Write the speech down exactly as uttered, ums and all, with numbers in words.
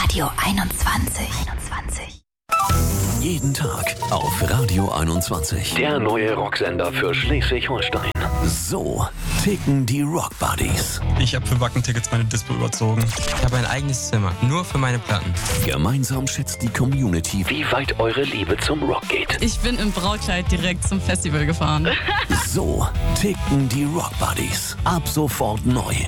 Radio einundzwanzig. einundzwanzig. Jeden Tag auf Radio einundzwanzig. Der neue Rocksender für Schleswig-Holstein. So ticken die Rock Buddies. Ich habe für Wacken-Tickets meine Dispo überzogen. Ich habe ein eigenes Zimmer, nur für meine Platten. Gemeinsam schätzt die Community, wie weit eure Liebe zum Rock geht. Ich bin im Brautkleid direkt zum Festival gefahren. So ticken die Rock Buddies. Ab sofort neu